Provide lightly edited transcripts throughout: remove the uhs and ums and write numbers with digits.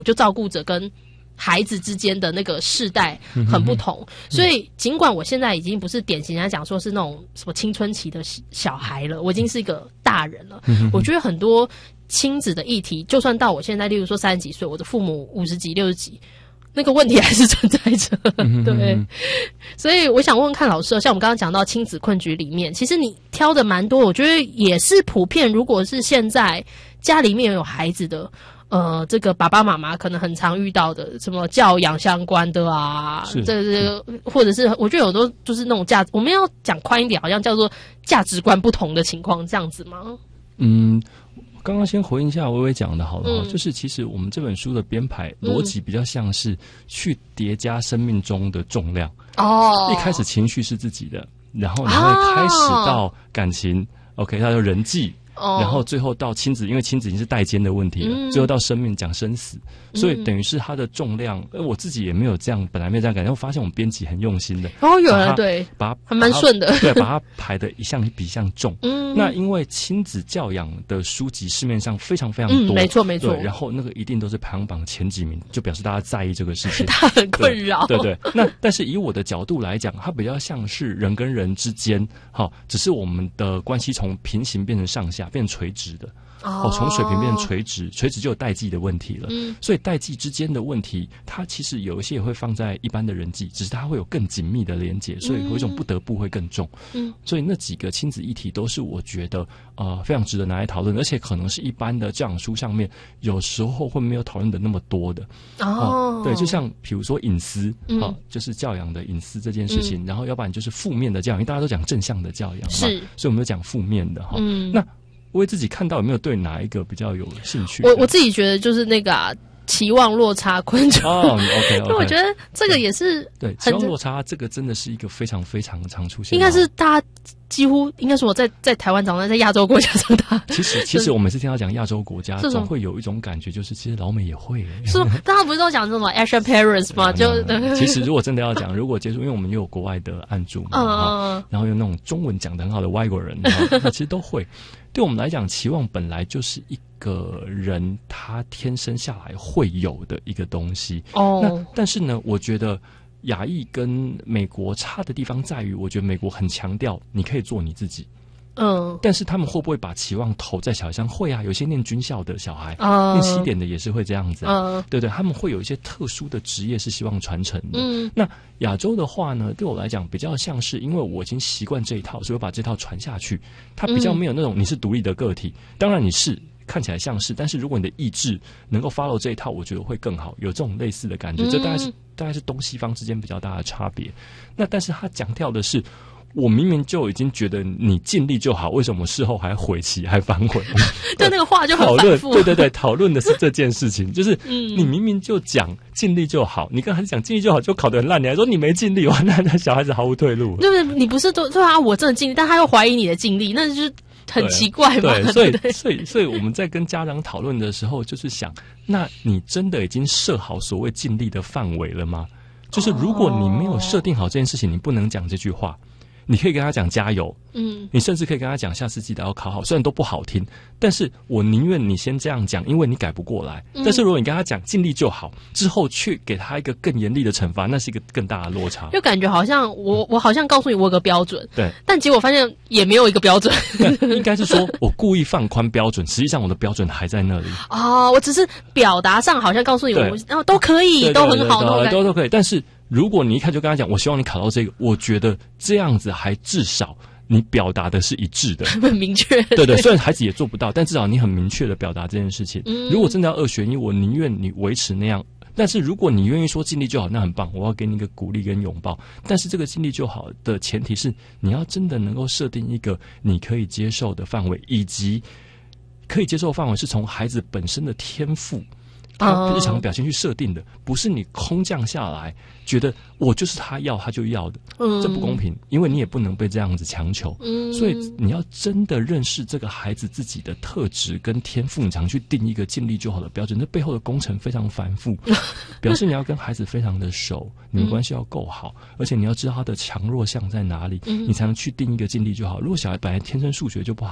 就照顾者跟孩子之间的那个世代很不同，所以尽管我现在已经不是典型人家讲说是那种什么青春期的小孩了，我已经是一个大人了，我觉得很多亲子的议题，就算到我现在，例如说30几岁，我的父母50几、60几，那个问题还是存在着，对。所以我想问问看老师，像我们刚刚讲到亲子困局里面，其实你挑的蛮多，我觉得也是普遍。如果是现在家里面有孩子的，这个爸爸妈妈可能很常遇到的，什么教养相关的啊，这个或者是我觉得有的就是那种我们要讲宽一点，好像叫做价值观不同的情况，这样子吗？ 刚刚先回应一下微微讲的好了，就是其实我们这本书的编排逻辑比较像是去叠加生命中的重量。一开始情绪是自己的，然后你会开始到感情，OK， 它就人际。然后最后到亲子，因为亲子已经是代间的问题了，最后到生命讲生死，所以等于是它的重量，我自己也没有这样，本来没有这样感觉，我发现我们编辑很用心的， 有人对，还蛮顺的， 对，把它排的一项比一项重。那因为亲子教养的书籍市面上非常非常多， 没错没错， 然后那个一定都是排行榜前几名，就表示大家在意这个事情， 他很困扰， 对。那但是以我的角度来讲，它比较像是人跟人之间，只是我们的关系从平行变成上下，变成垂直的。从水平变成垂直，垂直就有代际的问题了。所以代际之间的问题，它其实有一些也会放在一般的人际，只是它会有更紧密的连结，所以有一种不得不会更重。所以那几个亲子议题都是我觉得非常值得拿来讨论，而且可能是一般的教养书上面有时候会没有讨论的那么多的。对，就像比如说隐私，就是教养的隐私这件事情，然后要不然就是负面的教养，因为大家都讲正向的教养嘛，所以我们就讲负面的。那我自己看到有没有对哪一个比较有兴趣？ 我自己觉得就是那个期望落差困局。 OK， 因为我觉得这个也是对期望落差，这个真的是一个非常非常常出现的， 应该是大家几乎应该是我在台湾长大，在亚洲国家长大。 其实我每次听到讲亚洲国家，总会有一种感觉，就是其实老美也会。 是大家不是都讲这种 Asian parents 吗？ 其实如果真的要讲，如果接触，因为我们又有国外的案主嘛，然后有那种中文讲得很好的外国人，那其实都会。对我们来讲，期望本来就是一个人他天生下来会有的一个东西。那但是呢，我觉得亚裔跟美国差的地方在于，我觉得美国很强调你可以做你自己。但是他们会不会把期望投在小孩上？会啊，有些念军校的小孩，念西点的也是会这样子对对，他们会有一些特殊的职业是希望传承的。那亚洲的话呢，对我来讲比较像是，因为我已经习惯这一套，所以我把这套传下去。它比较没有那种你是独立的个体，当然你是看起来像是，但是如果你的意志能够 follow 这一套，我觉得会更好，有这种类似的感觉。这大概是东西方之间比较大的差别。那但是他强调的是，我明明就已经觉得你尽力就好，为什么事后还悔其还反悔？ 对，那个话就很反复。 对，讨论的是这件事情，就是你明明就讲尽力就好，你跟孩子讲尽力就好，就考得很烂，你还说你没尽力，哇，那小孩子毫无退路。 对不对？你不是对啊？我真的尽力，但他又怀疑你的尽力，那就是很奇怪嘛。 对，所以我们在跟家长讨论的时候，就是想，那你真的已经设好所谓尽力的范围了吗？就是如果你没有设定好这件事情，你不能讲这句话。你可以跟他讲加油，你甚至可以跟他讲下次记得要考好，虽然都不好听，但是我宁愿你先这样讲，因为你改不过来。但是如果你跟他讲尽力就好，之后去给他一个更严厉的惩罚，那是一个更大的落差。 就感觉好像我好像告诉你我有个标准， 对， 但结果发现也没有一个标准。 应该是说我故意放宽标准，实际上我的标准还在那里。 我只是表达上好像告诉你我都可以，都很好， 都可以，但是如果你一开始就跟他讲，我希望你考到这个，我觉得这样子还至少你表达的是一致的， 很明确。 对，虽然孩子也做不到，但至少你很明确的表达这件事情。如果真的要2选1，我宁愿你维持那样。但是如果你愿意说尽力就好，那很棒，我要给你一个鼓励跟拥抱。但是这个尽力就好的前提是，你要真的能够设定一个你可以接受的范围，以及可以接受的范围是从孩子本身的天赋。他日常表现去设定的，不是你空降下来觉得我就是他就要的，这不公平，因为你也不能被这样子强求。所以你要真的认识这个孩子自己的特质跟天赋，你常去定一个尽力就好的标准，这背后的工程非常繁复，表示你要跟孩子非常的熟，你们关系要够好，而且你要知道他的强弱项在哪里，你才能去定一个尽力就好。如果小孩本来天生数学就不好，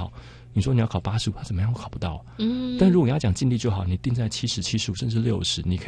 你说你要考85，他怎么样都考不到。但如果你要讲尽力就好，你定在70、75甚至60，你可